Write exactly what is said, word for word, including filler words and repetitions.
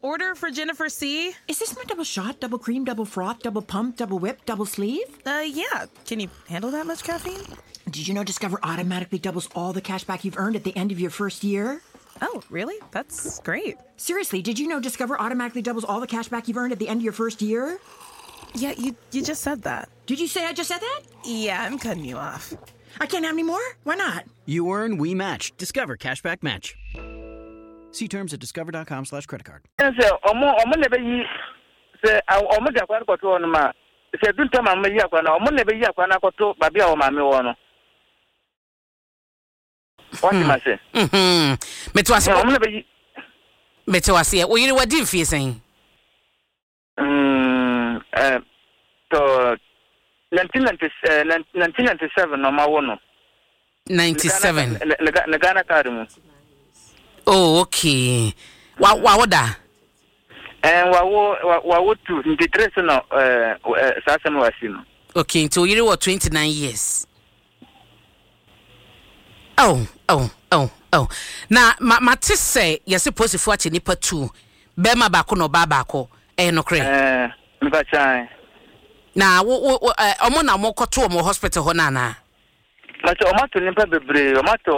order for Jennifer C. Is this my double shot, double cream, double froth, double pump, double whip, double sleeve? Uh, yeah. Can you handle that much caffeine? Did you know Discover automatically doubles all the cash back you've earned at the end of your first year? Oh, really? That's great. Seriously, did you know Discover automatically doubles all the cash back you've earned at the end of your first year? Yeah, you you just said that. Did you say I just said that? Yeah, I'm cutting you off. I can't have any more? Why not? You earn, we match. Discover Cashback Match. See terms at discover.com slash credit card. Say, omo omo never yi say omo de akwa koto on ma. Say dun time am yi akwa na omo never yi akwa na koto babi a o ma me wo no. What do you say? Mhm. Metwase. Omo never yi. Metwase. Wo yiri wadi mfie sen. Mm eh to nineteen ninety-seven no ma wo no. ninety-seven. Le Ghana card mu. Oh, okay. Wa wa woda. Eh wa wo wa wo two twenty-three so no eh sasem wasi no. Okay, so you were twenty-nine years. Oh, oh, oh, oh. Na ma ma te say you supposed to watch nipa two. Be ma ba ko no ba ba ko. Eh no kre. Eh mba chan. Na wo wo omo na mo koto mo hospital ho na na. Ma to o ma to nipa bebre o ma to